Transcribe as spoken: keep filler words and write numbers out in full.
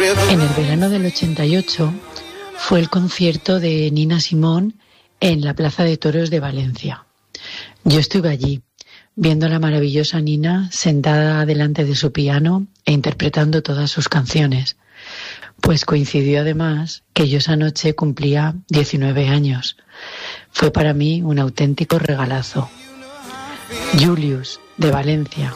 En el verano del ochenta y ocho fue el concierto de Nina Simone en la Plaza de Toros de Valencia. Yo estuve allí, viendo a la maravillosa Nina sentada delante de su piano e interpretando todas sus canciones. Pues coincidió además que yo esa noche cumplía diecinueve años. Fue para mí un auténtico regalazo. Julius, de Valencia.